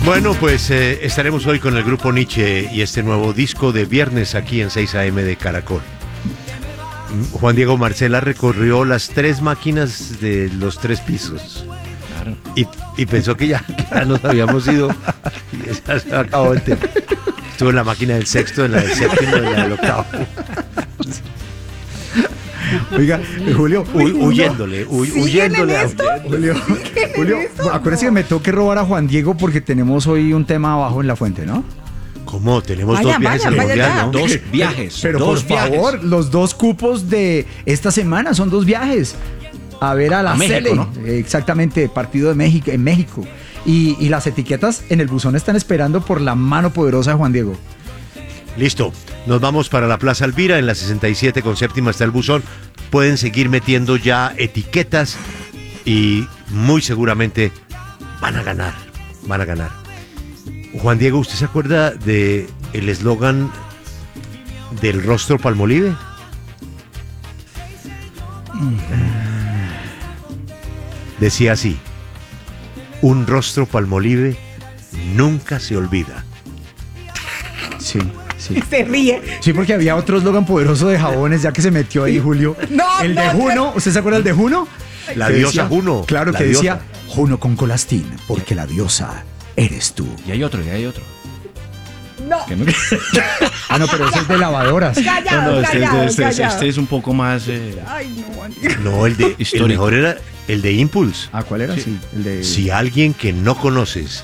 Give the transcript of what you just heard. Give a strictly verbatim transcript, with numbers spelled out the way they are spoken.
Bueno, pues eh, estaremos hoy con el grupo Nietzsche y este nuevo disco de viernes aquí en seis a eme de Caracol. Juan Diego Marcela recorrió las tres máquinas de los tres pisos. Claro. Y, y pensó que ya, que ya nos habíamos ido y ya se acabó el tema. Estuvo en la máquina del sexto, en la del séptimo, en la del octavo. Oiga, eh, Julio, Huy- huyéndole, huy- ¿Siguen huyéndole. en a- esto? Julio, ¿Qué Julio, es eso? acuérdense que me tengo que robar a Juan Diego porque tenemos hoy un tema abajo en la fuente, ¿no? ¿Cómo? Tenemos Vaya, dos viajes vaya, al vaya mundial, ya. ¿no? Dos viajes. Pero dos por viajes. favor, los dos cupos de esta semana son dos viajes. A ver a la A México, Sele. ¿no? Exactamente, partido de México, en México. Y, y las etiquetas en el buzón están esperando por la mano poderosa de Juan Diego. Listo, nos vamos para la Plaza Elvira, en la sesenta y siete con séptima está el buzón. Pueden seguir metiendo ya etiquetas y muy seguramente van a ganar, van a ganar. Juan Diego, ¿usted se acuerda de el eslogan del rostro Palmolive? Decía así: un rostro Palmolive nunca se olvida. Sí, sí. Se ríe. Sí, porque había otro eslogan poderoso de jabones, ya que se metió ahí Julio. No, el de no, Juno, ¿usted se acuerda del de Juno? La Que diosa decía- Juno. Claro, la que diosa. decía Juno con colastín, porque la diosa eres tú. Y hay otro, y hay otro. No. Que no- Ah, no, pero ese es de lavadoras. Callado, No, no, este, callado, este- este- callado. este es un poco más. eh, Ay, no, Juan Diego. No, el de el Histórico. mejor era el de Impulse. Ah, ¿cuál era? Sí, el de... Si alguien que no conoces